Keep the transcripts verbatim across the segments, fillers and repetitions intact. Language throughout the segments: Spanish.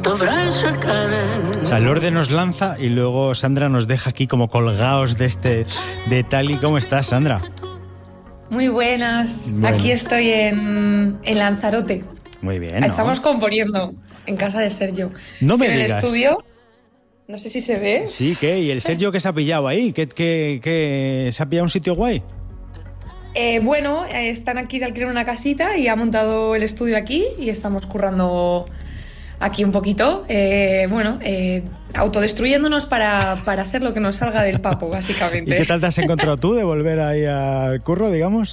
O sea, Lourdes nos lanza y luego Sandra nos deja aquí como colgados de este de tal y como estás, Sandra. Muy buenas. Bueno. Aquí estoy en, en Lanzarote. Muy bien, ¿no? Estamos componiendo en casa de Sergio. No me en el digas. estudio. No sé si se ve. Sí, ¿qué? ¿Y el Sergio qué se ha pillado ahí? ¿Qué, qué, qué... ¿Se ha pillado un sitio guay? Eh, bueno, eh, están aquí de alquiler una casita y ha montado el estudio aquí y estamos currando aquí un poquito. Eh, bueno, eh, autodestruyéndonos para, para hacer lo que nos salga del papo, básicamente. ¿Y qué tal te has encontrado tú de volver ahí al curro, digamos?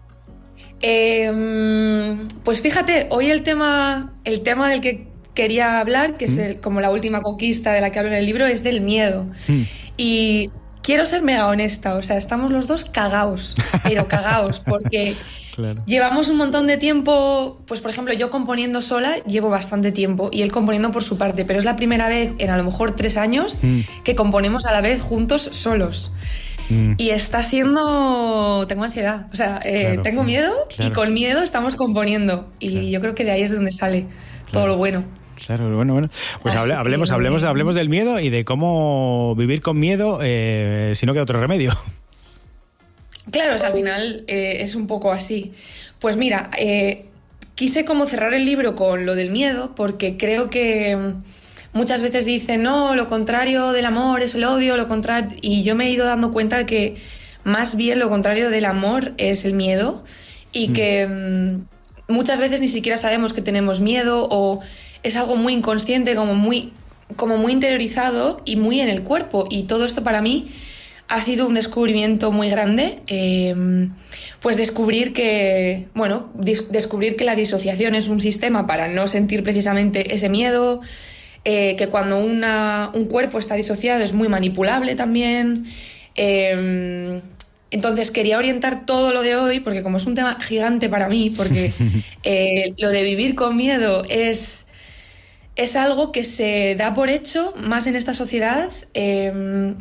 Eh, pues fíjate, hoy el tema, el tema del que quería hablar, que es el, como la última conquista de la que hablo en el libro, es del miedo. Mm. Y quiero ser mega honesta, o sea, estamos los dos cagaos, pero cagaos, porque claro. Llevamos un montón de tiempo, pues por ejemplo, yo componiendo sola llevo bastante tiempo y él componiendo por su parte, pero es la primera vez en a lo mejor tres años mm. que componemos a la vez juntos solos. Mm. Y está siendo... Tengo ansiedad, o sea, eh, claro, tengo miedo claro. y con miedo estamos componiendo y claro. yo creo que de ahí es de donde sale claro. todo lo bueno. Claro, bueno, bueno. Pues hable, hablemos, que... hablemos, hablemos del miedo y de cómo vivir con miedo eh, si no queda otro remedio. Claro, o sea, al final eh, es un poco así. Pues mira, eh, quise como cerrar el libro con lo del miedo porque creo que muchas veces dicen, no, lo contrario del amor es el odio, lo contrario... Y yo me he ido dando cuenta de que más bien lo contrario del amor es el miedo y mm. que mm, muchas veces ni siquiera sabemos que tenemos miedo o... Es algo muy inconsciente, como muy, como muy interiorizado y muy en el cuerpo. Y todo esto para mí ha sido un descubrimiento muy grande. Eh, pues descubrir que, bueno, dis- descubrir que la disociación es un sistema para no sentir precisamente ese miedo. Eh, que cuando una, un cuerpo está disociado es muy manipulable también. Eh, Entonces quería orientar todo lo de hoy, porque como es un tema gigante para mí, porque eh, lo de vivir con miedo es... Es algo que se da por hecho más en esta sociedad, eh,